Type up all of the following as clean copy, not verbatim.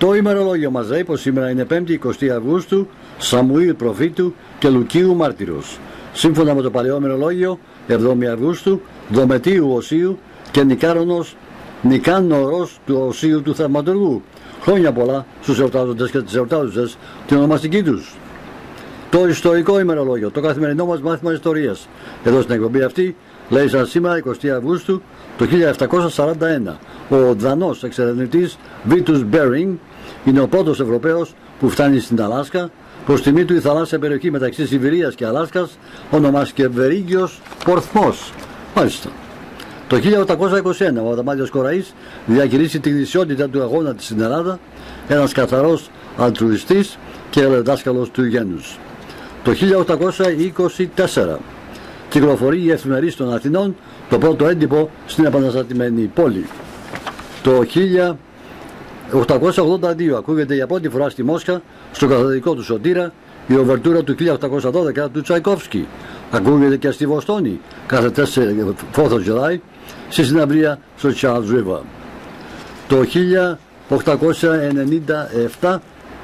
Το ημερολόγιο μας λέει πως σήμερα είναι 5η 20 Αυγούστου, Σαμουήλ προφήτου και Λουκίου μάρτυρος. Σύμφωνα με το παλαιό ημερολόγιο, 7η Αυγούστου, Δομετίου Οσίου και Νικάνορος του Οσίου του Θαυματουργού. Χρόνια πολλά στους εορτάζοντες και τις εορτάζοντες την ονομαστική τους. Το ιστορικό ημερολόγιο, το καθημερινό μας μάθημα ιστορίας. Εδώ στην εκπομπή αυτή λέει σαν σήμερα 20 Αυγούστου το 1741 ο Δανός εξερευνητής Βίτους Μπέρινγκ είναι ο πρώτος Ευρωπαίος που φτάνει στην Αλάσκα. Προς τιμή του η θαλάσσια περιοχή μεταξύ Σιβηρίας και Αλάσκας ονομάστηκε Βερίγγιος Πορθμός. Μάλιστα. Το 1821 ο Αδαμάντιος Κοραής διακηρύσει την ισότητα του αγώνα της στην Ελλάδα, ένας καθαρός αλτρουιστής και δάσκαλος του γένους. Το 1824 κυκλοφορεί η Εφημερίδα των Αθηνών, το πρώτο έντυπο στην επαναστατημένη πόλη. Το 1882 ακούγεται για πρώτη φορά στη Μόσχα, στο καθοδικό του Σωτήρα, η οβερτούρα του 1812 του Τσαϊκόφσκι. Ακούγεται και στη Βοστόνη κάθε 4 July στη συναυλία στο Charles River. Το 1897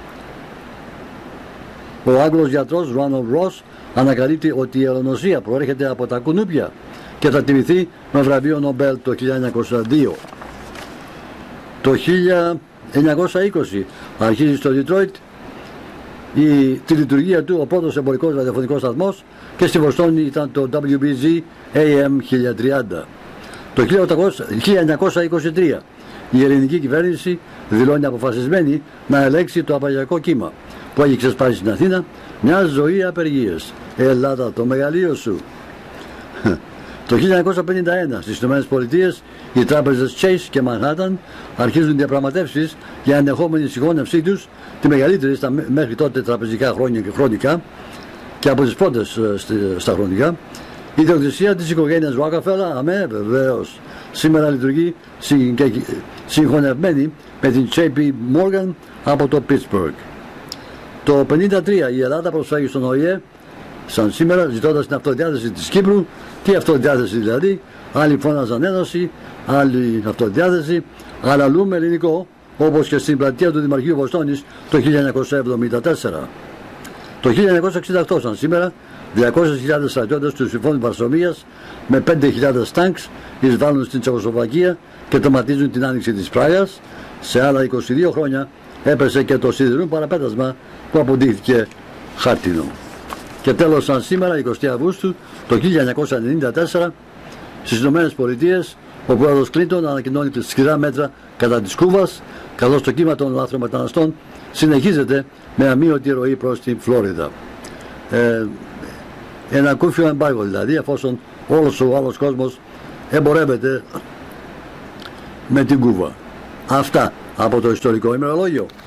ο Άγγλος γιατρός Ρόναλντ Ρος ανακαλύπτει ότι η ελονοσία προέρχεται από τα κουνούπια και θα τιμηθεί με βραβείο Νομπέλ το 1902. Το 1920 αρχίζει στο Detroit τη λειτουργία του ο πρώτος εμπορικός ραδιοφωνικός σταθμός και στη Βοστόνη ήταν το WBZ AM 1030. Το 1923 η ελληνική κυβέρνηση δηλώνει αποφασισμένη να ελέγξει το απαγιακό κύμα που έχει ξεσπάσει στην Αθήνα, μια ζωή απεργίες. Ελλάδα, το μεγαλείο σου. Το 1951 στις ΗΠΑ οι τράπεζες Chase και Manhattan αρχίζουν διαπραγματεύσεις για ενδεχόμενη συγχώνευσή τους, τη μεγαλύτερη στα μέχρι τότε τραπεζικά χρονικά και από τις πρώτες στα χρονικά. Η ιδιοκτησία της οικογένειας Rockefeller, βεβαίως, σήμερα λειτουργεί συγχωνευμένη με την JP Morgan από το Pittsburgh. Το 1953 η Ελλάδα προσφέρει στον ΟΗΕ σαν σήμερα ζητώντας την αυτοδιάθεση της Κύπρου. Τι αυτοδιάθεση δηλαδή? Άλλοι φώναζαν ένωση, άλλη αυτοδιάθεση, αλλά αλλού ελληνικό, όπως και στην πλατεία του Δημαρχείου Βοστόνης το 1974. Το 1968 σαν σήμερα 200.000 στρατιώτες του Συμφώνου Βαρσοβίας με 5.000 τάγκς εισβάλλουν στην Τσεχοσλοβακία και τερματίζουν την άνοιξη της Πράγας. Σε άλλα 22 χρόνια έπεσε και το σιδηρούν παραπέτασμα που αποδείχθηκε χάρτινο. Και τέλος σαν σήμερα 20 Αυγούστου το 1994 στις Ηνωμένες Πολιτείες ο πρόεδρος Κλίντον ανακοινώνει σκληρά μέτρα κατά της Κούβας, καθώς το κύμα των λάθρομεταναστών συνεχίζεται με αμύωτη ροή προς την Φλόριδα. Ένα κούφιο εμπάργο δηλαδή, εφόσον όλος ο άλλος κόσμος εμπορεύεται με την Κούβα. Αυτά από το ιστορικό ημερολόγιο.